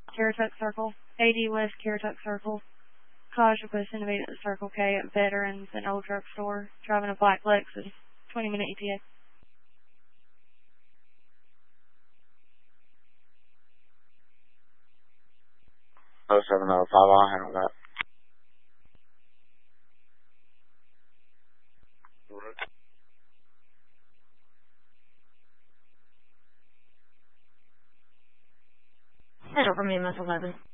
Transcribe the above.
Caratuck Circle. AD West Caratuck Circle. Cause request to meet at the Circle K at Veterans and Old Drug Store. Driving a black Lexus. 20-minute ETA. 0705, I'll handle that. Head over me, Miss 11.